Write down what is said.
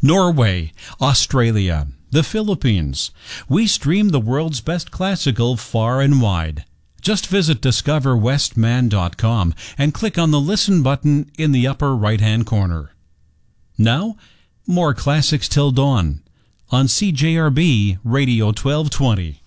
Norway, Australia, the Philippines. We stream the world's best classical far and wide. Just visit discoverwestman.com and click on the Listen button in the upper right-hand corner. Now, more classics till dawn on CJRB Radio 1220.